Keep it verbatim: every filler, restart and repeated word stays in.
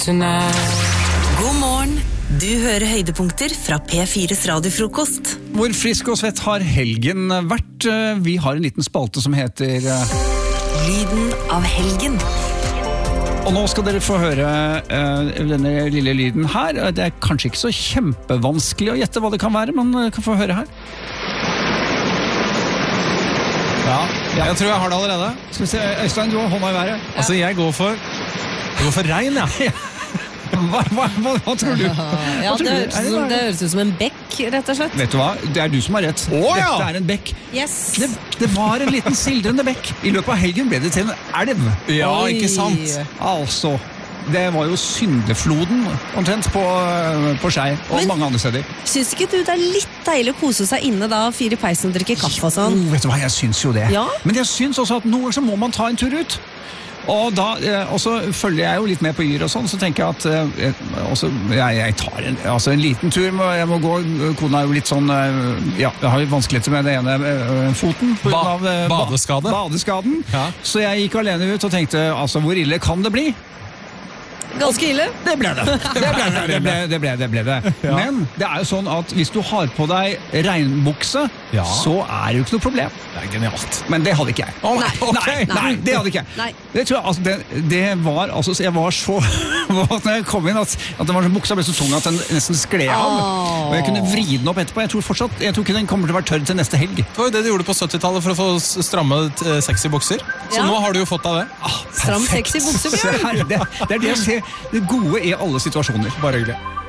God morgen, du hører høydepunkter fra P fires radiofrokost. Hvor frisk og svett har helgen vært? Vi har en liten spalte som heter Lyden av helgen. Og nå skal dere få høre uh, denne lille lyden her. Det er kanskje ikke så kjempevanskelig å gjette hva det kan være, men kan få høre her. Ja, jeg tror jeg har det allerede. Skal vi se, Øystein, du har hånda i været. Altså, jeg går for, jeg går for regn, ja. Hva, hva, hva, hva tror du? Ja, det høres, ut som, det høres ut som en bekk, rett og slett. Vet du hva? Det er du som har rett. Å, ja! Dette er en bekk. Yes. Det, det var en liten sildrende bekk. I løpet av helgen ble det til en elv. Ja, Oi. ikke sant? Altså, det var jo syndefloden omtrent på, på Skei og Men- mange andre steder. Syns ikke du det er litt deilig å kose seg inne da, fyre i peisen og drikke kaffe og sånn? Oh, vet du hva, jeg syns jo det. Ja. Men jeg syns også at noen ganger så må man ta en tur ut. Og da, eh, og så følger jeg jo litt med på Yr og sånn, så tenker jeg at eh, også, jeg, jeg tar en, altså en liten tur, må, jeg må gå, kona er jo litt sånn, eh, ja, jeg har jo vanskeligheter med det ene eh, foten. På Ba- grunn av, eh, badeskade. Ba, badeskaden. Ja. Så jeg gikk alene ut og tenkte, altså hvor ille kan det bli? Ganske ille. Det ble det. Det ble det. Det ble det. Ble det, ble det. Ja. Men det er jo sånn at hvis du har på deg regnbukse, Ja. så er det jo ikke noe problem. Det er genialt. Men det hadde ikke jeg. Å, nei, ok. nei, nei, det hadde ikke jeg. Nei. Det tror jeg, altså, det, det var, altså, jeg var så våt når jeg kom inn, at, at det var så buksa ble så tung at den nesten skled av. Åh. Og jeg kunne vri den opp etterpå. Jeg tror fortsatt, jeg tror ikke den kommer til å være tørr til neste helg. Det var jo det de gjorde på syttitallet for å få s- stramme eh, sexy bukser. Så Ja. nå har du jo fått av det. Ah, Stram, perfekt. sexy bukse, Se Bjørn. her, det, det er det jeg ser. Det gode i alle situasjoner. Bare hyggelig.